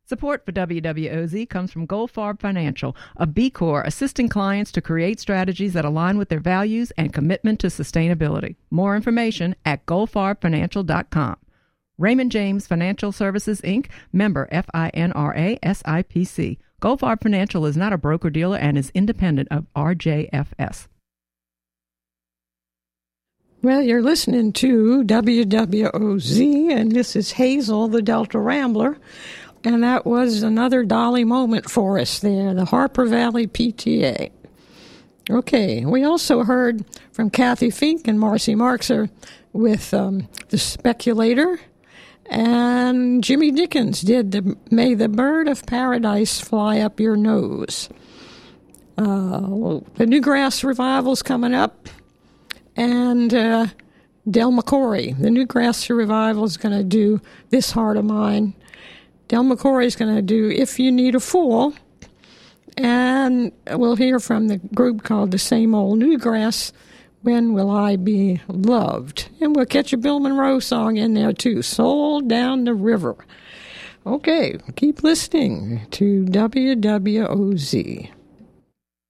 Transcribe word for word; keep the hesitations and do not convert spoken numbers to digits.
Support for W W O Z comes from Goldfarb Financial, a B Corp assisting clients to create strategies that align with their values and commitment to sustainability. More information at goldfarb financial dot com. Raymond James Financial Services, Incorporated, member FINRA S I P C. Goldfarb Financial is not a broker-dealer and is independent of R J F S. Well, you're listening to W W O Z, and this is Hazel, the Delta Rambler. And that was another Dolly moment for us there, the Harper Valley P T A. Okay, we also heard from Kathy Fink and Marcy Marxer with um, The Speculator, and Jimmy Dickens did the May the Bird of Paradise Fly Up Your Nose. Uh, the Newgrass Revival's coming up, and uh, Del McCoury, the Newgrass Revival, is going to do This Heart of Mine. Del McCoury is going to do If You Need a Fool, and we'll hear from the group called The Same Old Newgrass, When Will I Be Loved? And we'll catch a Bill Monroe song in there too, Soul Down the River. Okay, keep listening to W W O Z.